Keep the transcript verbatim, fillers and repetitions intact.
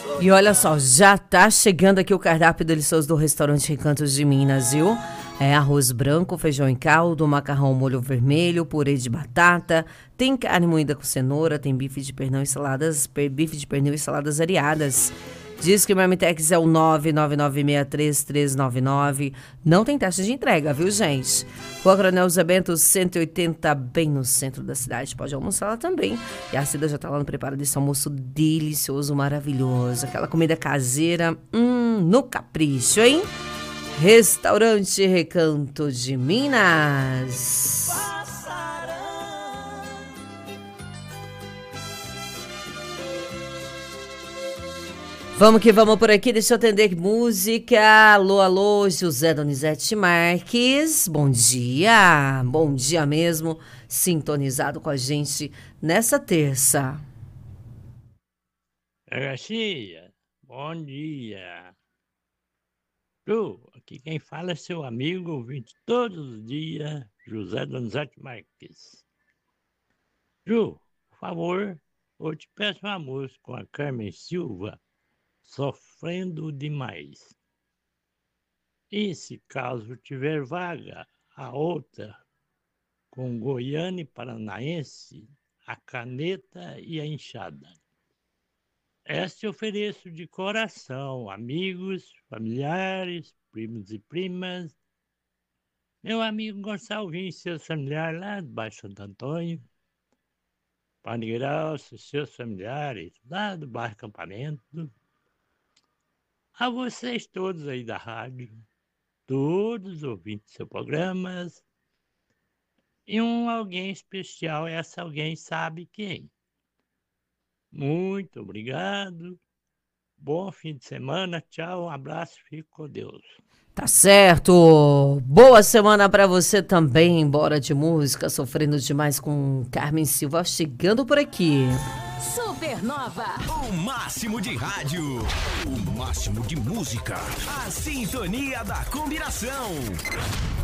E olha só, já tá chegando aqui o cardápio delicioso do restaurante Recantos de Minas, viu? É arroz branco, feijão em caldo, macarrão molho vermelho, purê de batata, tem carne moída com cenoura, tem bife de pernil e saladas, bife de pernil e saladas variadas. Diz que o Marmitex é o nove nove nove seis três três nove nove. Não tem taxa de entrega, viu, gente? Rua Coronel Zé Bento, cento e oitenta, bem no centro da cidade. Pode almoçar lá também. E a Cida já tá lá no preparo desse almoço delicioso, maravilhoso. Aquela comida caseira, hum, no capricho, hein? Restaurante Recanto de Minas. Vamos que vamos por aqui, deixa eu atender música. Alô, alô, José Donizete Marques, bom dia, bom dia mesmo, sintonizado com a gente nessa terça. Garcia, bom dia. Ju, aqui quem fala é seu amigo, ouvinte todos os dias, José Donizete Marques. Ju, por favor, eu te peço uma música com a Carmen Silva, Sofrendo Demais. E se caso tiver vaga, a outra, com Goiânia e Paranaense, a caneta e a enxada. Esta eu ofereço de coração, amigos, familiares, primos e primas. Meu amigo Gonçalvinho e seus familiares lá de Baixo Santo Antônio. Panigueirosa e seus familiares lá do bairro Campamento. A vocês todos aí da rádio, todos ouvindo seus programas. E um alguém especial, essa alguém sabe quem. Muito obrigado. Bom fim de semana. Tchau, um abraço. Fique com Deus. Tá certo. Boa semana pra você também. Bora de música, Sofrendo Demais com Carmen Silva chegando por aqui. Supernova. O máximo de rádio. O máximo de música. A sintonia da combinação.